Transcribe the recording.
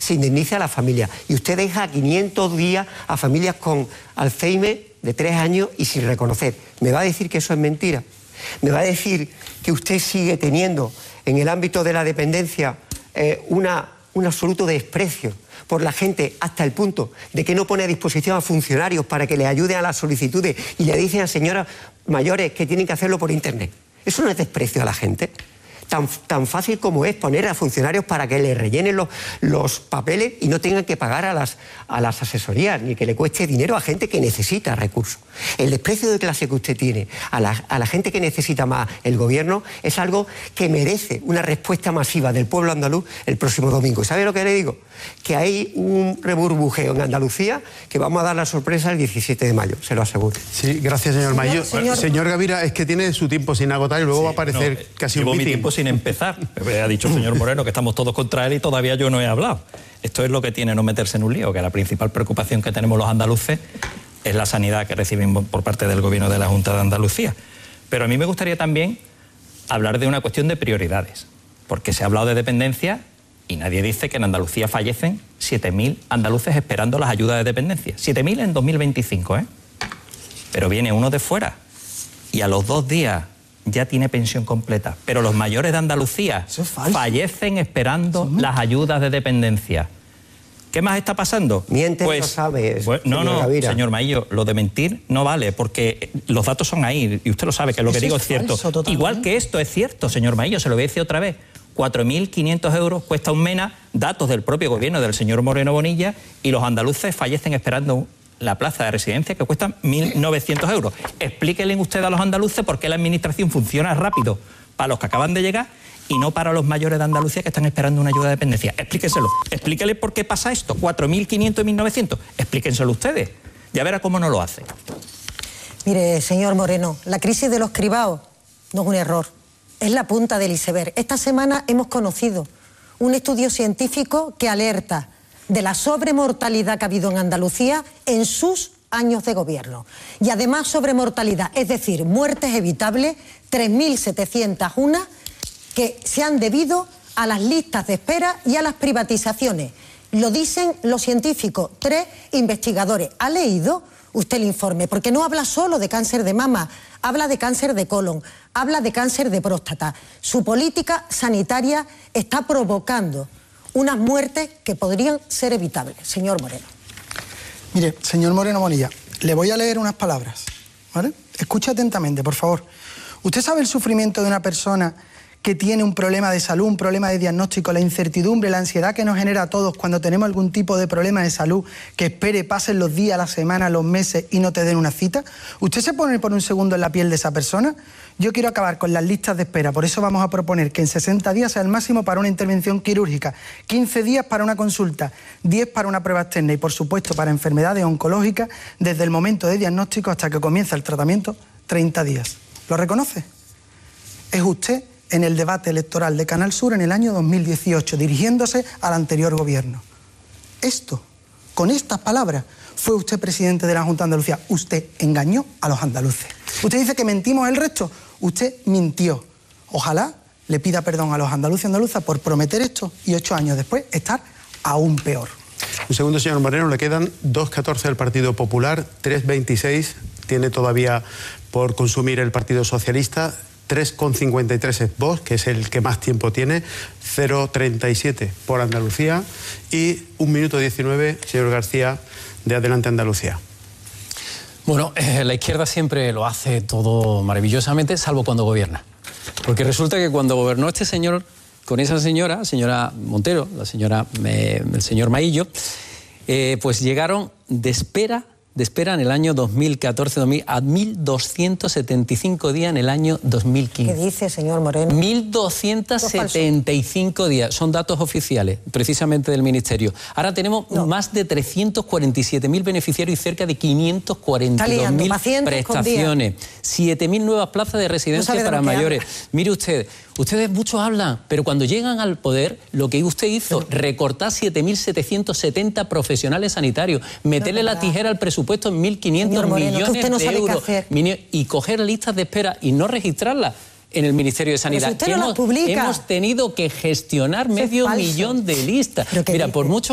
se indemnice a las familias. Y usted deja 500 días a familias con Alzheimer de 3 años y sin reconocer. ¿Me va a decir que eso es mentira? ¿Me va a decir que usted sigue teniendo en el ámbito de la dependencia un absoluto desprecio por la gente hasta el punto de que no pone a disposición a funcionarios para que le ayuden a las solicitudes y le dicen a señoras mayores que tienen que hacerlo por internet? ¿Eso no es desprecio a la gente? Tan fácil como es poner a funcionarios para que le rellenen los papeles y no tengan que pagar a las asesorías, ni que le cueste dinero a gente que necesita recursos. El desprecio de clase que usted tiene a la gente que necesita más el gobierno es algo que merece una respuesta masiva del pueblo andaluz el próximo domingo. ¿Sabe lo que le digo? Que hay un reburbujeo en Andalucía que vamos a dar la sorpresa el 17 de mayo, se lo aseguro. Sí, gracias, señor Maillo. Señor Gavira, es que tiene su tiempo sin agotar y luego va a aparecer casi un mitin. Sin empezar. Ha dicho el señor Moreno que estamos todos contra él y todavía yo no he hablado. Esto es lo que tiene no meterse en un lío, que la principal preocupación que tenemos los andaluces es la sanidad que reciben por parte del gobierno de la Junta de Andalucía. Pero a mí me gustaría también hablar de una cuestión de prioridades, porque se ha hablado de dependencia y nadie dice que en Andalucía fallecen 7.000 andaluces esperando las ayudas de dependencia. 7.000 en 2025, ¿eh? Pero viene uno de fuera y a los 2 días ya tiene pensión completa. Pero los mayores de Andalucía fallecen esperando las ayudas de dependencia. ¿Qué más está pasando? Miente, pues, lo sabes. No, señor Maillo, lo de mentir no vale, porque los datos son ahí, y usted lo sabe, que lo que digo es cierto. Igual que esto es cierto, señor Maillo, se lo voy a decir otra vez. 4.500 euros cuesta un MENA, datos del propio gobierno del señor Moreno Bonilla, y los andaluces fallecen esperando la plaza de residencia que cuesta 1.900 euros. Explíquenle usted a los andaluces por qué la administración funciona rápido para los que acaban de llegar y no para los mayores de Andalucía que están esperando una ayuda de dependencia. Explíquenselo. Explíquenle por qué pasa esto. 4.500 y 1.900. Explíquenselo ustedes. Ya verá cómo no lo hacen. Mire, señor Moreno, la crisis de los cribados no es un error. Es la punta del iceberg. Esta semana hemos conocido un estudio científico que alerta de la sobremortalidad que ha habido en Andalucía en sus años de gobierno. Y además sobremortalidad, es decir, muertes evitables, 3.701 que se han debido a las listas de espera y a las privatizaciones. Lo dicen los científicos, 3 investigadores. ¿Ha leído usted el informe? Porque no habla solo de cáncer de mama, habla de cáncer de colon, habla de cáncer de próstata. Su política sanitaria está provocando unas muertes que podrían ser evitables. Señor Moreno. Mire, señor Moreno Bonilla, le voy a leer unas palabras, ¿vale? Escuche atentamente, por favor. ¿Usted sabe el sufrimiento de una persona que tiene un problema de salud, un problema de diagnóstico, la incertidumbre, la ansiedad que nos genera a todos cuando tenemos algún tipo de problema de salud, que espere, pasen los días, las semanas, los meses y no te den una cita? ¿Usted se pone por un segundo en la piel de esa persona? Yo quiero acabar con las listas de espera, por eso vamos a proponer que en 60 días sea el máximo para una intervención quirúrgica, 15 días para una consulta, 10 para una prueba externa y, por supuesto, para enfermedades oncológicas, desde el momento de diagnóstico hasta que comienza el tratamiento, 30 días. ¿Lo reconoce? Es usted en el debate electoral de Canal Sur en el año 2018, dirigiéndose al anterior gobierno. Esto, con estas palabras, fue usted presidente de la Junta de Andalucía. Usted engañó a los andaluces. Usted dice que mentimos el resto. Usted mintió. Ojalá le pida perdón a los andaluces y andaluzas por prometer esto y 8 años después estar aún peor. Un segundo, señor Moreno, le quedan 2,14 del Partido Popular, 3,26 tiene todavía por consumir el Partido Socialista, 3,53 es Vox, que es el que más tiempo tiene, 0,37 por Andalucía y 1 minuto 19, señor García, de Adelante Andalucía. Bueno, la izquierda siempre lo hace todo maravillosamente, salvo cuando gobierna. Porque resulta que cuando gobernó este señor con esa señora Montero, el señor Maillo, pues llegaron de espera en el año 2014 a 1.275 días en el año 2015. ¿Qué dice, señor Moreno? 1.275 días, son datos oficiales, precisamente del Ministerio. Ahora tenemos más de 347.000 beneficiarios y cerca de 542.000 prestaciones. 7.000 nuevas plazas de residencia para mayores. Mire usted, ustedes muchos hablan, pero cuando llegan al poder, lo que usted hizo, recortar 7.770 profesionales sanitarios, meterle la tijera al presupuesto en 1.500 millones de euros y coger listas de espera y no registrarlas en el Ministerio de Sanidad. Pero si usted no las publica. Hemos tenido que gestionar medio millón de listas. Mira, por mucho